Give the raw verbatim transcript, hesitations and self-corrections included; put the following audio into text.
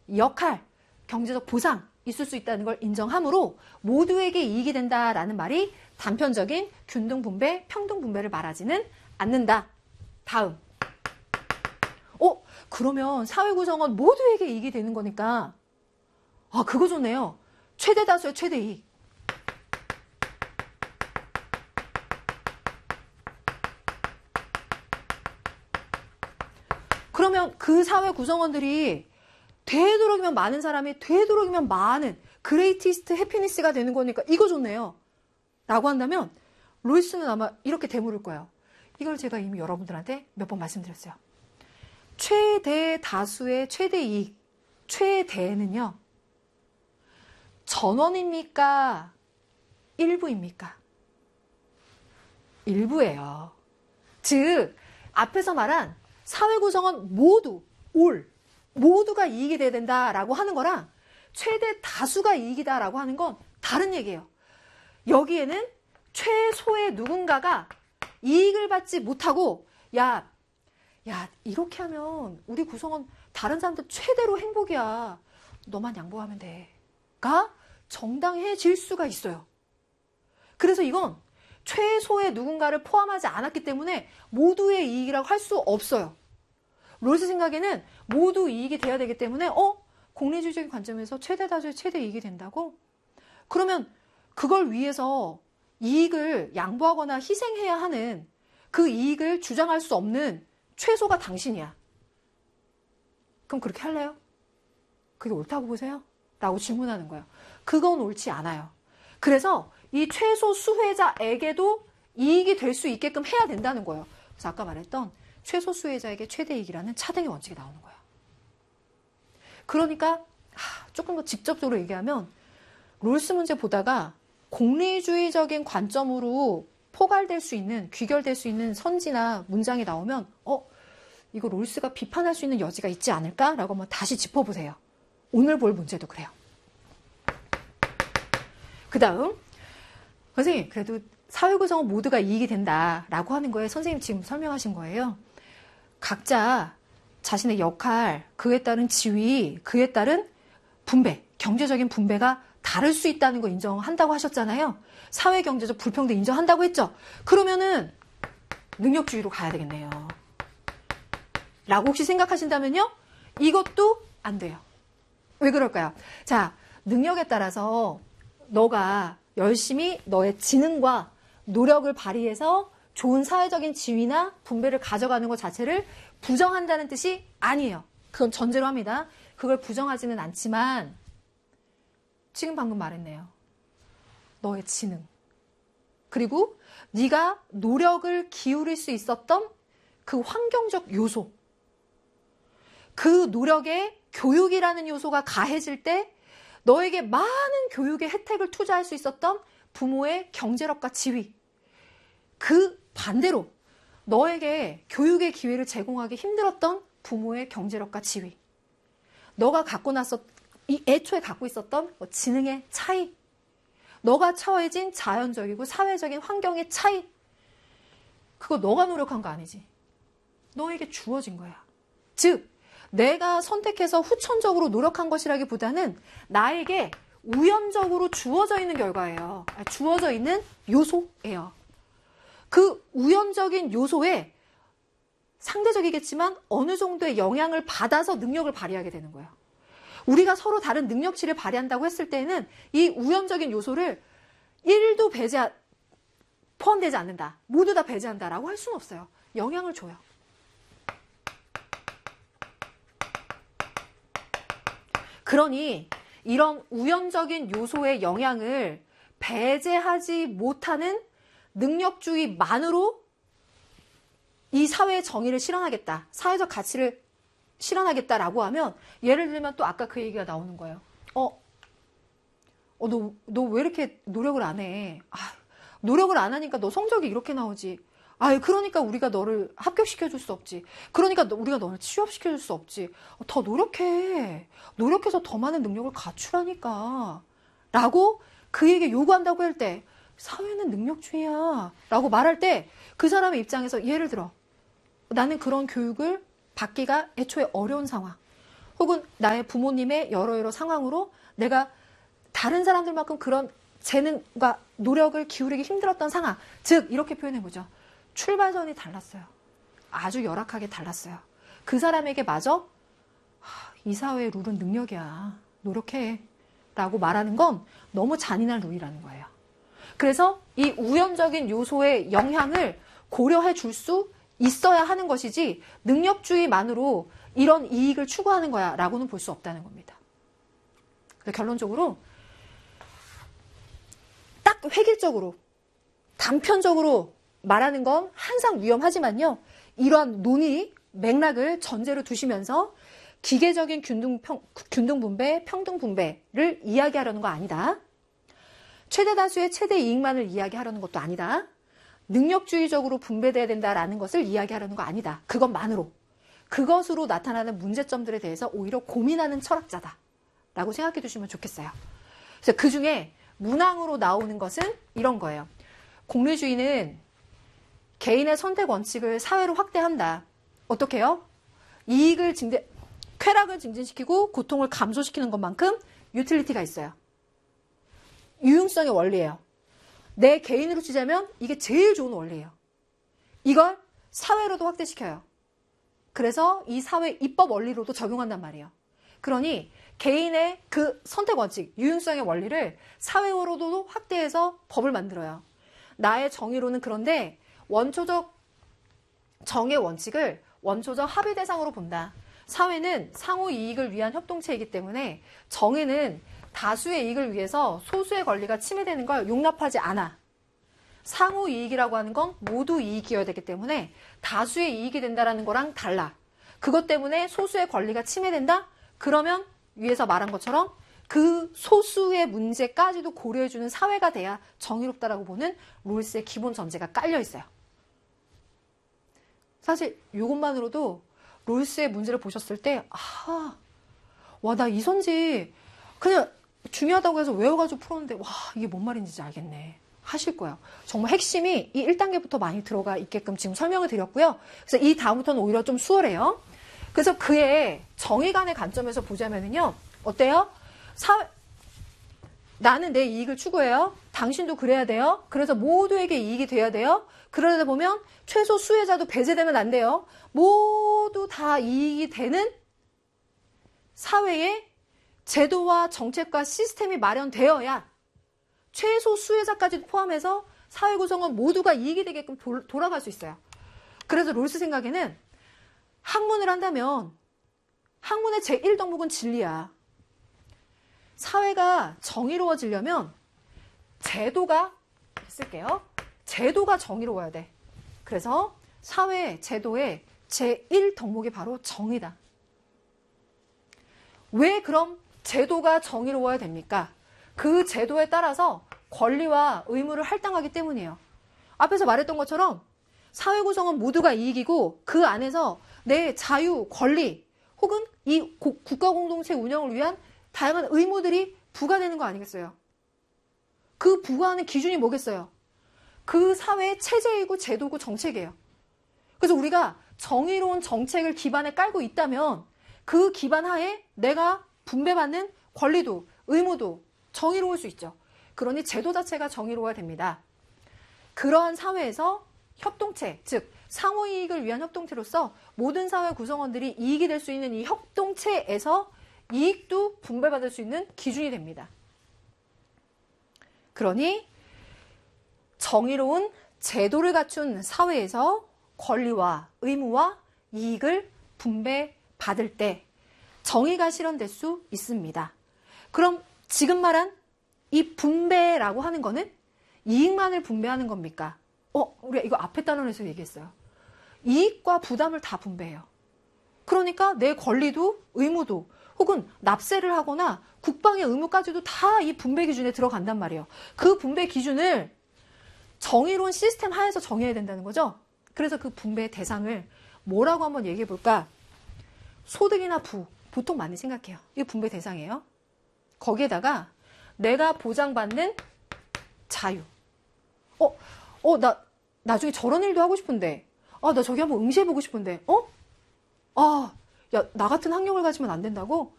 역할, 경제적 보상 있을 수 있다는 걸 인정하므로 모두에게 이익이 된다라는 말이 단편적인 균등분배, 평등분배를 말하지는 않는다. 다음. 어? 그러면 사회구성원 모두에게 이익이 되는 거니까 아, 그거 좋네요. 최대 다수의 최대 이익. 그러면 그 사회 구성원들이 되도록이면 많은 사람이 되도록이면 많은 그레이티스트 해피니스가 되는 거니까 이거 좋네요. 라고 한다면 로이스는 아마 이렇게 되물을 거예요. 이걸 제가 이미 여러분들한테 몇 번 말씀드렸어요. 최대 다수의 최대 이익, 최대는요. 전원입니까? 일부입니까? 일부예요. 즉 앞에서 말한 사회구성원 모두, 올, 모두가 이익이 돼야 된다라고 하는 거랑 최대 다수가 이익이다라고 하는 건 다른 얘기예요. 여기에는 최소의 누군가가 이익을 받지 못하고 야, 야 이렇게 하면 우리 구성원 다른 사람들 최대로 행복이야. 너만 양보하면 돼. 가 정당해질 수가 있어요. 그래서 이건 최소의 누군가를 포함하지 않았기 때문에 모두의 이익이라고 할 수 없어요. 롤스 생각에는 모두 이익이 돼야 되기 때문에 어? 공리주의적인 관점에서 최대 다수의 최대 이익이 된다고? 그러면 그걸 위해서 이익을 양보하거나 희생해야 하는 그 이익을 주장할 수 없는 최소가 당신이야. 그럼 그렇게 할래요? 그게 옳다고 보세요? 라고 질문하는 거예요. 그건 옳지 않아요. 그래서 이 최소 수혜자에게도 이익이 될 수 있게끔 해야 된다는 거예요. 그래서 아까 말했던 최소 수혜자에게 최대 이익이라는 차등의 원칙이 나오는 거예요. 그러니까 조금 더 직접적으로 얘기하면 롤스 문제 보다가 공리주의적인 관점으로 포괄될 수 있는, 귀결될 수 있는 선지나 문장이 나오면 어? 이거 롤스가 비판할 수 있는 여지가 있지 않을까라고 한번 다시 짚어보세요. 오늘 볼 문제도 그래요. 그 다음 선생님 그래도 사회구성원 모두가 이익이 된다라고 하는 거에 선생님 지금 설명하신 거예요. 각자 자신의 역할, 그에 따른 지위, 그에 따른 분배, 경제적인 분배가 다를 수 있다는 거 인정한다고 하셨잖아요. 사회경제적 불평등 인정한다고 했죠. 그러면은 능력주의로 가야 되겠네요. 라고 혹시 생각하신다면요. 이것도 안 돼요. 왜 그럴까요? 자, 능력에 따라서 너가 열심히 너의 지능과 노력을 발휘해서 좋은 사회적인 지위나 분배를 가져가는 것 자체를 부정한다는 뜻이 아니에요. 그건 전제로 합니다. 그걸 부정하지는 않지만 지금 방금 말했네요. 너의 지능 그리고 네가 노력을 기울일 수 있었던 그 환경적 요소 그 노력에 교육이라는 요소가 가해질 때 너에게 많은 교육의 혜택을 투자할 수 있었던 부모의 경제력과 지위 그 반대로 너에게 교육의 기회를 제공하기 힘들었던 부모의 경제력과 지위 너가 갖고 났었 이 애초에 갖고 있었던 뭐 지능의 차이 너가 처해진 자연적이고 사회적인 환경의 차이 그거 너가 노력한 거 아니지 너에게 주어진 거야. 즉 내가 선택해서 후천적으로 노력한 것이라기보다는 나에게 우연적으로 주어져 있는 결과예요. 주어져 있는 요소예요. 그 우연적인 요소에 상대적이겠지만 어느 정도의 영향을 받아서 능력을 발휘하게 되는 거예요. 우리가 서로 다른 능력치를 발휘한다고 했을 때는 이 우연적인 요소를 일도 배제, 포함되지 않는다. 모두 다 배제한다라고 할 수는 없어요. 영향을 줘요. 그러니 이런 우연적인 요소의 영향을 배제하지 못하는 능력주의만으로 이 사회의 정의를 실현하겠다. 사회적 가치를 실현하겠다라고 하면 예를 들면 또 아까 그 얘기가 나오는 거예요. 어, 어 너, 너 왜 이렇게 노력을 안 해? 아, 노력을 안 하니까 너 성적이 이렇게 나오지. 아, 그러니까 우리가 너를 합격시켜줄 수 없지. 그러니까 너, 우리가 너를 취업시켜줄 수 없지. 어, 더 노력해. 노력해서 더 많은 능력을 갖추라니까. 라고 그에게 요구한다고 할 때 사회는 능력주의야. 라고 말할 때 그 사람의 입장에서 예를 들어 나는 그런 교육을 받기가 애초에 어려운 상황. 혹은 나의 부모님의 여러 여러 상황으로 내가 다른 사람들만큼 그런 재능과 노력을 기울이기 힘들었던 상황. 즉 이렇게 표현해보죠. 출발선이 달랐어요. 아주 열악하게 달랐어요. 그 사람에게 마저 이 사회의 룰은 능력이야. 노력해. 라고 말하는 건 너무 잔인한 룰이라는 거예요. 그래서 이 우연적인 요소의 영향을 고려해 줄 수 있어야 하는 것이지 능력주의만으로 이런 이익을 추구하는 거야 라고는 볼 수 없다는 겁니다. 결론적으로 딱 획일적으로 단편적으로 말하는 건 항상 위험하지만요. 이러한 논의 맥락을 전제로 두시면서 기계적인 균등, 평, 균등 분배, 평등 분배를 이야기하려는 거 아니다. 최대 다수의 최대 이익만을 이야기하려는 것도 아니다. 능력주의적으로 분배돼야 된다라는 것을 이야기하려는 거 아니다. 그것만으로. 그것으로 나타나는 문제점들에 대해서 오히려 고민하는 철학자다. 라고 생각해 두시면 좋겠어요. 그래서 그 중에 문항으로 나오는 것은 이런 거예요. 공리주의는 개인의 선택 원칙을 사회로 확대한다. 어떻게 해요? 이익을 증대, 쾌락을 증진시키고 고통을 감소시키는 것만큼 유틸리티가 있어요. 유용성의 원리예요. 내 개인으로 치자면 이게 제일 좋은 원리예요. 이걸 사회로도 확대시켜요. 그래서 이 사회 입법 원리로도 적용한단 말이에요. 그러니 개인의 그 선택 원칙, 유용성의 원리를 사회로도 확대해서 법을 만들어요. 나의 정의로는 그런데 원초적 정의 원칙을 원초적 합의 대상으로 본다. 사회는 상호 이익을 위한 협동체이기 때문에 정의는 다수의 이익을 위해서 소수의 권리가 침해되는 걸 용납하지 않아. 상호 이익이라고 하는 건 모두 이익이어야 되기 때문에 다수의 이익이 된다는 거랑 달라. 그것 때문에 소수의 권리가 침해된다? 그러면 위에서 말한 것처럼 그 소수의 문제까지도 고려해주는 사회가 돼야 정의롭다라고 보는 롤스의 기본 전제가 깔려 있어요. 사실 이것만으로도 롤스의 문제를 보셨을 때 아, 와, 나 이 선지 그냥 중요하다고 해서 외워가지고 풀었는데 와, 이게 뭔 말인지 알겠네 하실 거예요. 정말 핵심이 이 일 단계부터 많이 들어가 있게끔 지금 설명을 드렸고요. 그래서 이 다음부터는 오히려 좀 수월해요. 그래서 그의 정의관의 관점에서 보자면은요. 어때요? 사, 나는 내 이익을 추구해요. 당신도 그래야 돼요. 그래서 모두에게 이익이 돼야 돼요. 그러다 보면 최소 수혜자도 배제되면 안 돼요. 모두 다 이익이 되는 사회에 제도와 정책과 시스템이 마련되어야 최소 수혜자까지 포함해서 사회 구성원 모두가 이익이 되게끔 도, 돌아갈 수 있어요. 그래서 롤스 생각에는 학문을 한다면 학문의 제일 덕목은 진리야. 사회가 정의로워지려면 제도가 쓸게요. 제도가 정의로워야 돼. 그래서 사회 제도의 제일 덕목이 바로 정의다. 왜 그럼 제도가 정의로워야 됩니까? 그 제도에 따라서 권리와 의무를 할당하기 때문이에요. 앞에서 말했던 것처럼 사회 구성원 모두가 이익이고 그 안에서 내 자유, 권리 혹은 이 국가 공동체 운영을 위한 다양한 의무들이 부과되는 거 아니겠어요? 그 부과하는 기준이 뭐겠어요? 그 사회의 체제이고 제도고 정책이에요. 그래서 우리가 정의로운 정책을 기반에 깔고 있다면 그 기반 하에 내가 분배받는 권리도 의무도 정의로울 수 있죠. 그러니 제도 자체가 정의로워야 됩니다. 그러한 사회에서 협동체, 즉 상호이익을 위한 협동체로서 모든 사회 구성원들이 이익이 될 수 있는 이 협동체에서 이익도 분배받을 수 있는 기준이 됩니다. 그러니 정의로운 제도를 갖춘 사회에서 권리와 의무와 이익을 분배받을 때 정의가 실현될 수 있습니다. 그럼 지금 말한 이 분배라고 하는 거는 이익만을 분배하는 겁니까? 어, 우리가 이거 앞에 단원에서 얘기했어요. 이익과 부담을 다 분배해요. 그러니까 내 권리도 의무도 혹은 납세를 하거나 국방의 의무까지도 다 이 분배 기준에 들어간단 말이에요. 그 분배 기준을 정의로운 시스템 하에서 정해야 된다는 거죠. 그래서 그 분배의 대상을 뭐라고 한번 얘기해 볼까? 소득이나 부, 보통 많이 생각해요. 이게 분배 대상이에요. 거기에다가 내가 보장받는 자유. 어, 어, 나 나중에 저런 일도 하고 싶은데. 아, 나 저기 한번 응시해보고 싶은데. 어? 아, 야, 나 같은 학력을 가지면 안 된다고?